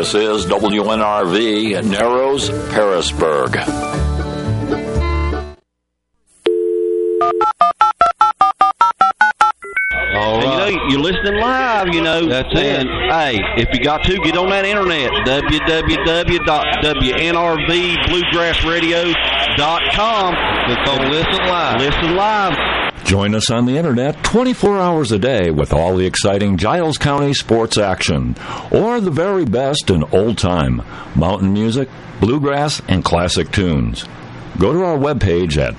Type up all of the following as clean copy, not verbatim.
This is WNRV, Narrows, Harrisburg. All right. You're listening live, That's it. Hey, if you got to, get on that internet, www.WNRVBluegrassradio.com. Click on Listen Live. Listen live. Join us on the internet 24 hours a day with all the exciting Giles County sports action, or the very best in old-time mountain music, bluegrass, and classic tunes. Go to our webpage at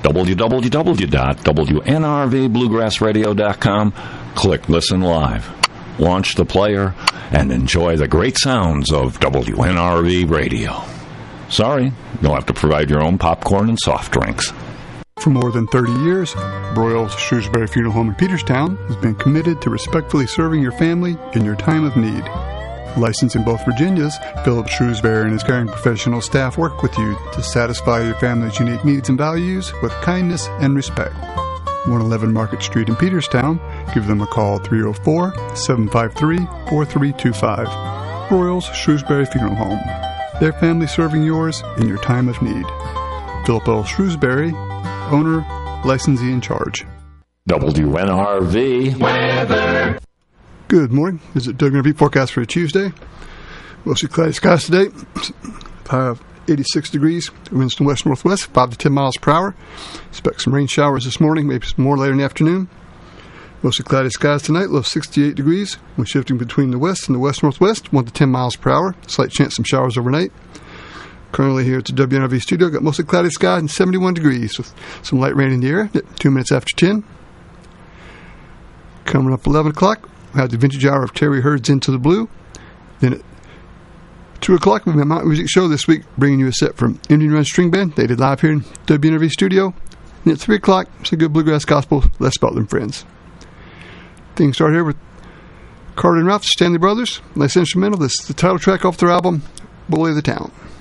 www.WNRVBluegrassradio.com, click Listen Live, launch the player, and enjoy the great sounds of WNRV Radio. Sorry, you'll have to provide your own popcorn and soft drinks. For more than 30 years, Broyles Shrewsbury Funeral Home in Peterstown has been committed to respectfully serving your family in your time of need. Licensed in both Virginias, Philip Shrewsbury and his caring professional staff work with you to satisfy your family's unique needs and values with kindness and respect. 111 Market Street in Peterstown. Give them a call 304-753-4325. Broyles Shrewsbury Funeral Home. Their family serving yours in your time of need. Philip L. Shrewsbury, owner, licensee in charge. WNRV weather. Good morning. This is WNRV forecast for Tuesday. Mostly cloudy skies today. High of 86 degrees. Winds from west-northwest, 5 to 10 miles per hour. Expect some rain showers this morning, maybe some more later in the afternoon. Mostly cloudy skies tonight. Low of 68 degrees. Wind shifting between the west and the west-northwest, 1 to 10 miles per hour. Slight chance some showers overnight. Currently here at the WNRV studio, got mostly cloudy skies and 71 degrees with some light rain in the air at 2 minutes after 10. Coming up 11 o'clock, we have the vintage hour of Terry Hurd's Into the Blue. Then at 2 o'clock, we have a Mountain Music Show this week, bringing you a set from Indian Run String Band. They did live here in WNRV studio. And at 3 o'clock, some good bluegrass gospel, Les Butler and Friends. Things start here with Carter and Ralph, Stanley Brothers. Nice instrumental. This is the title track off their album, Bully of the Town.